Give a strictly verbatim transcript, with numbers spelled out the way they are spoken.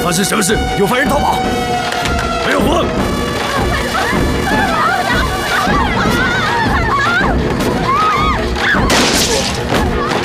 发生什么事？ 有犯人逃跑。 不要慌。